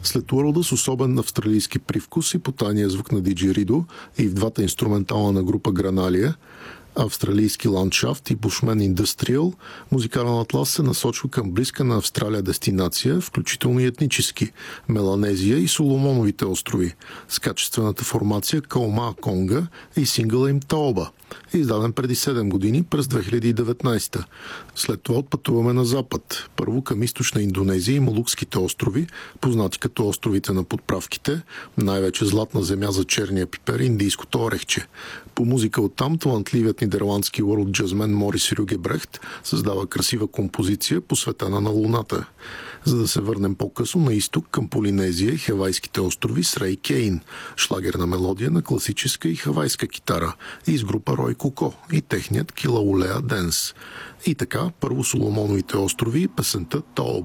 След World с особен австралийски привкус и потайния звук на диджериdo и в двата инструментала на група Граналия, австралийски ландшафт и бушмен индустриал, музикален атлас се насочва към близка на Австралия дестинация, включително и етнически – Меланезия и Соломоновите острови, с качествената формация Каумаа Конга и сингъла им Таоба, издаден преди 7 години през 2019. След това отпътуваме на запад, първо към източна Индонезия и Молукските острови, познати като островите на подправките, най-вече златна земя за черния пипер и индийското орехче. По музика оттам талантливият нидерландски world джазмен Морис Рюгебрехт създава красива композиция, посветена на Луната. За да се върнем по-късно на изток към Полинезия и Хавайските острови с Рей Кейн, шлагерна мелодия на класическа и хавайска китара и с група Рой Коко и техният Килаулеа Денс. И така, първо Соломоновите острови и песента Таоба.